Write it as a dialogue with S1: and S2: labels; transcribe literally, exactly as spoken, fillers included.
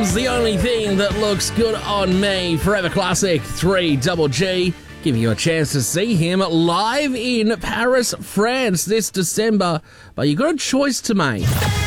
S1: is the only thing that looks good on me. Forever Classic, three Double G. Give you a chance to see him live in Paris, France this December. But you've got a choice to make.